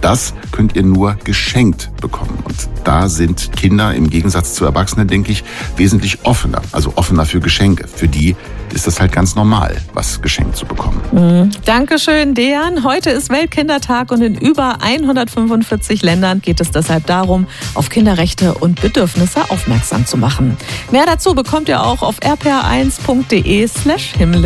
das könnt ihr nur geschenkt bekommen. Und da sind Kinder im Gegensatz zu Erwachsenen, denke ich, wesentlich offener. Also offener für Geschenke. Für die ist das halt ganz normal, was geschenkt zu bekommen. Dankeschön, Dejan. Heute ist Weltkindertag und in über 145 Ländern geht es deshalb darum, auf Kinderrechte und Bedürfnisse aufmerksam zu machen. Mehr dazu bekommt ihr auch auf rpr1.de/himmlische